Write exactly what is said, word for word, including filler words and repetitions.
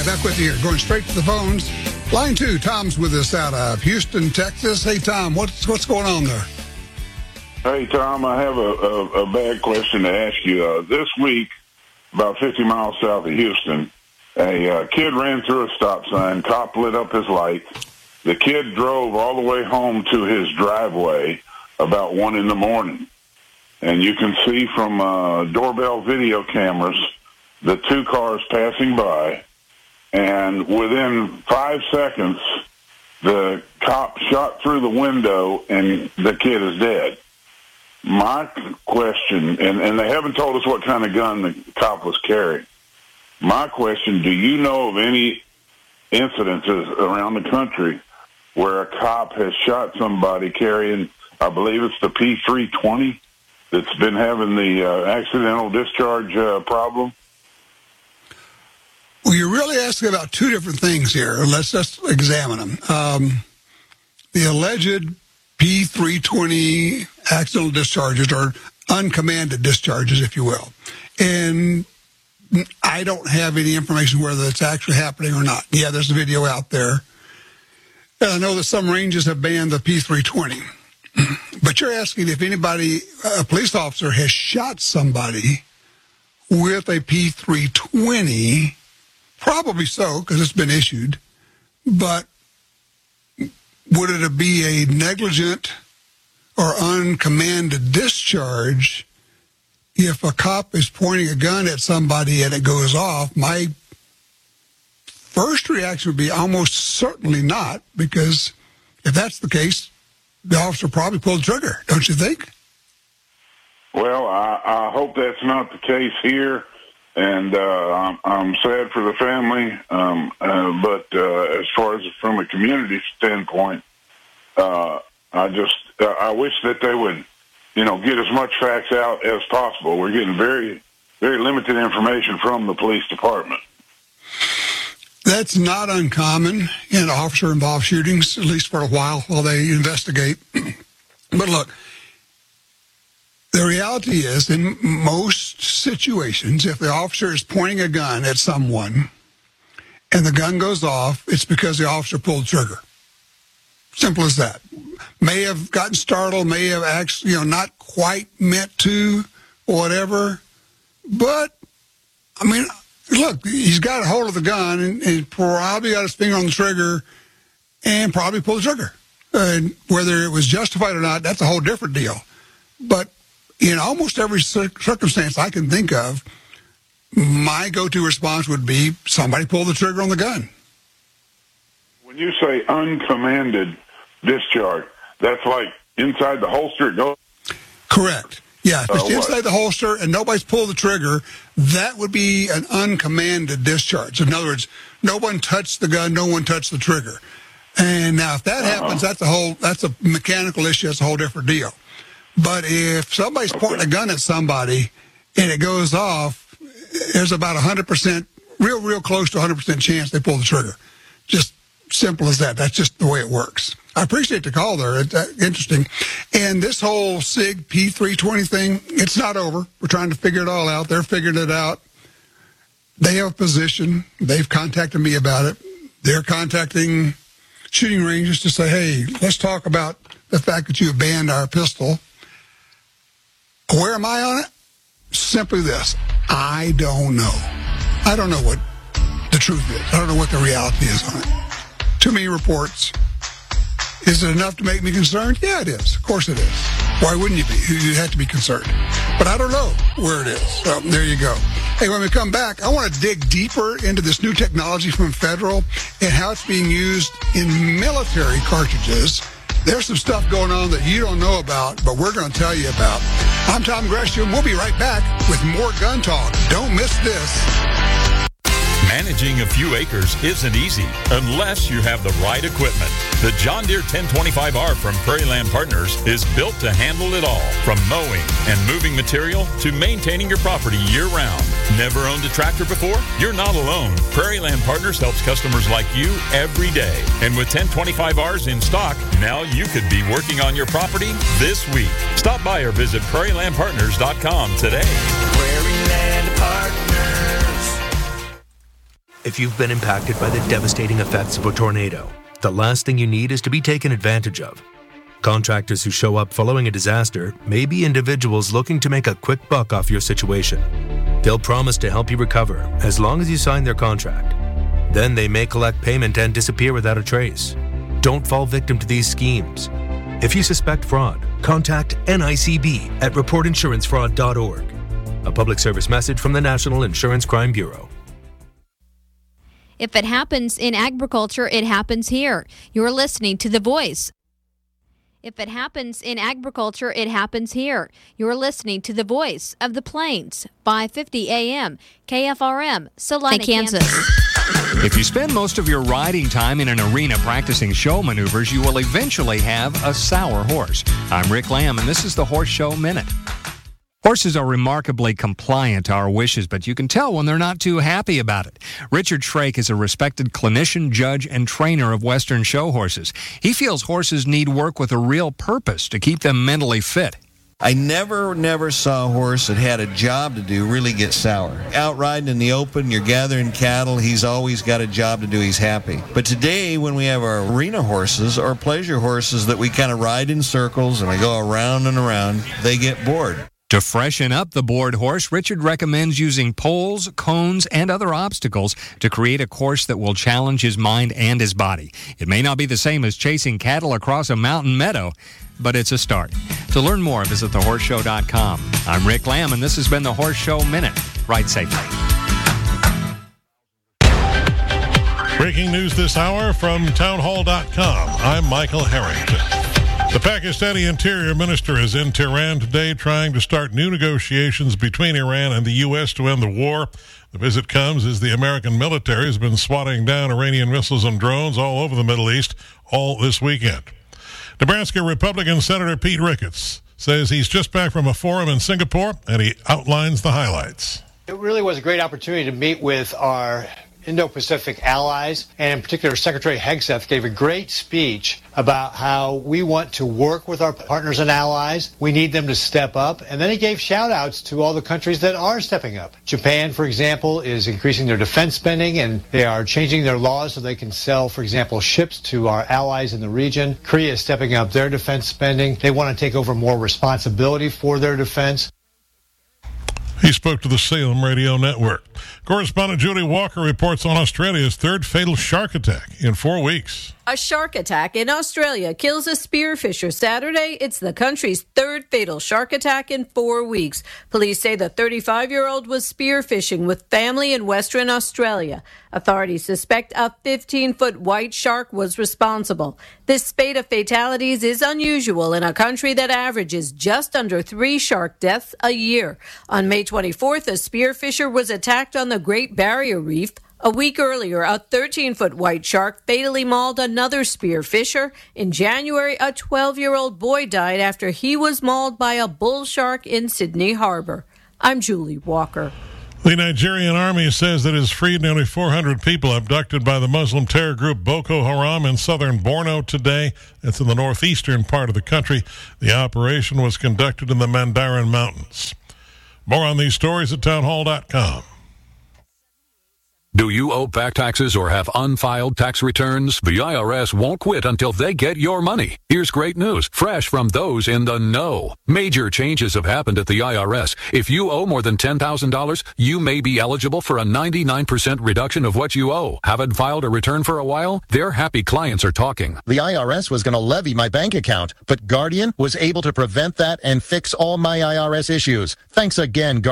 right, back with you here. Going straight to the phones. Line two, Tom's with us out of Houston, Texas. Hey, Tom, what's what's going on there? Hey, Tom, I have a, a, a bad question to ask you. Uh, this week, about fifty miles south of Houston, a uh, kid ran through a stop sign. Cop lit up his light. The kid drove all the way home to his driveway about one in the morning. And you can see from uh, doorbell video cameras the two cars passing by. And within five seconds, the cop shot through the window and the kid is dead. My question, and, and they haven't told us what kind of gun the cop was carrying. My question, do you know of any incidences around the country where a cop has shot somebody carrying, I believe it's the P three twenty, that's been having the uh, accidental discharge uh, problem? Well, you're really asking about two different things here. Let's just examine them. Um, the alleged P three twenty accidental discharges, or uncommanded discharges, if you will. And I don't have any information whether it's actually happening or not. Yeah, there's a video out there. And I know that some ranges have banned the P three twenty. But you're asking if anybody, a police officer, has shot somebody with a P three twenty. Probably so, because it's been issued. But would it be a negligent or uncommanded discharge if a cop is pointing a gun at somebody and it goes off? My first reaction would be almost certainly not, because if that's the case, the officer probably pulled the trigger, don't you think? Well, I, I hope that's not the case here. And uh, I'm, I'm sad for the family, um, uh, but uh, as far as from a community standpoint, uh, I just uh, I wish that they would, you know, get as much facts out as possible. We're getting very, very limited information from the police department. That's not uncommon in officer-involved shootings, at least for a while while they investigate. But look, the reality is, in most situations, if the officer is pointing a gun at someone and the gun goes off, it's because the officer pulled the trigger. Simple as that. May have gotten startled, may have actually, you know, not quite meant to, or whatever. But, I mean, look, he's got a hold of the gun and, and probably got his finger on the trigger and probably pulled the trigger. And whether it was justified or not, that's a whole different deal. But in almost every circumstance I can think of, my go-to response would be somebody pulled the trigger on the gun. When you say uncommanded discharge, that's like inside the holster it goes? Correct. Yeah, if it's uh, inside the holster and nobody's pulled the trigger, that would be an uncommanded discharge. In other words, no one touched the gun, no one touched the trigger. And now if that uh-huh. happens, that's a whole, that's a mechanical issue, that's a whole different deal. But if somebody's okay. pointing a gun at somebody and it goes off, there's about one hundred percent, real, real close to one hundred percent chance they pull the trigger. Just simple as that. That's just the way it works. I appreciate the call there. It's uh, interesting. And this whole SIG P three twenty thing, it's not over. We're trying to figure it all out. They're figuring it out. They have a position. They've contacted me about it. They're contacting shooting ranges to say, hey, let's talk about the fact that you have banned our pistol. Where am I on it? Simply this. I don't know. I don't know what the truth is. I don't know what the reality is on it. Too many reports. Is it enough to make me concerned? Yeah, it is. Of course it is. Why wouldn't you be? You have to be concerned. But I don't know where it is. So there you go. Hey, when we come back, I want to dig deeper into this new technology from Federal and how it's being used in military cartridges. There's some stuff going on that you don't know about, but we're going to tell you about. I'm Tom Gresham. We'll be right back with more Gun Talk. Don't miss this. Managing a few acres isn't easy unless you have the right equipment. The John Deere ten twenty-five R from Prairie Land Partners is built to handle it all, from mowing and moving material to maintaining your property year-round. Never owned a tractor before? You're not alone. Prairie Land Partners helps customers like you every day. And with ten twenty-five Rs in stock, now you could be working on your property this week. Stop by or visit prairie land partners dot com today. Prairie Land Partners. If you've been impacted by the devastating effects of a tornado, the last thing you need is to be taken advantage of. Contractors who show up following a disaster may be individuals looking to make a quick buck off your situation. They'll promise to help you recover as long as you sign their contract. Then they may collect payment and disappear without a trace. Don't fall victim to these schemes. If you suspect fraud, contact N I C B at report insurance fraud dot org. A public service message from the National Insurance Crime Bureau. If it happens in agriculture, it happens here. You're listening to The Voice. If it happens in agriculture, it happens here. You're listening to The Voice of the Plains, five fifty A M, K F R M, Salina, Kansas. Kansas. If you spend most of your riding time in an arena practicing show maneuvers, you will eventually have a sour horse. I'm Rick Lamb, and this is the Horse Show Minute. Horses are remarkably compliant to our wishes, but you can tell when they're not too happy about it. Richard Shrake is a respected clinician, judge, and trainer of Western show horses. He feels horses need work with a real purpose to keep them mentally fit. I never, never saw a horse that had a job to do really get sour. Out riding in the open, you're gathering cattle, he's always got a job to do, he's happy. But today, when we have our arena horses or pleasure horses that we kind of ride in circles and we go around and around, they get bored. To freshen up the bored horse, Richard recommends using poles, cones, and other obstacles to create a course that will challenge his mind and his body. It may not be the same as chasing cattle across a mountain meadow, but it's a start. To learn more, visit the horse show dot com. I'm Rick Lamb, and this has been the Horse Show Minute. Ride safely. Breaking news this hour from town hall dot com. I'm Michael Harrington. The Pakistani Interior Minister is in Tehran today trying to start new negotiations between Iran and the U S to end the war. The visit comes as the American military has been swatting down Iranian missiles and drones all over the Middle East all this weekend. Nebraska Republican Senator Pete Ricketts says he's just back from a forum in Singapore, and he outlines the highlights. It really was a great opportunity to meet with our Indo-Pacific allies, and in particular, Secretary Hegseth gave a great speech about how we want to work with our partners and allies. We need them to step up. And then he gave shout-outs to all the countries that are stepping up. Japan, for example, is increasing their defense spending, and they are changing their laws so they can sell, for example, ships to our allies in the region. Korea is stepping up their defense spending. They want to take over more responsibility for their defense. He spoke to the Salem Radio Network. Correspondent Judy Walker reports on Australia's third fatal shark attack in four weeks. A shark attack in Australia kills a spearfisher Saturday. It's the country's third fatal shark attack in four weeks. Police say the thirty-five-year-old was spearfishing with family in Western Australia. Authorities suspect a fifteen-foot white shark was responsible. This spate of fatalities is unusual in a country that averages just under three shark deaths a year. On May twenty-fourth, a spearfisher was attacked on the Great Barrier Reef. A week earlier, a thirteen-foot white shark fatally mauled another spearfisher. In January, a twelve-year-old boy died after he was mauled by a bull shark in Sydney Harbor. I'm Julie Walker. The Nigerian army says that it has freed nearly four hundred people abducted by the Muslim terror group Boko Haram in southern Borno today. That's in the northeastern part of the country. The operation was conducted in the Mandarin Mountains. More on these stories at town hall dot com. Do you owe back taxes or have unfiled tax returns? The I R S won't quit until they get your money. Here's great news, fresh from those in the know. Major changes have happened at the I R S. If you owe more than ten thousand dollars, you may be eligible for a ninety-nine percent reduction of what you owe. Haven't filed a return for a while? Their happy clients are talking. The I R S was going to levy my bank account, but Guardian was able to prevent that and fix all my I R S issues. Thanks again, Guardian.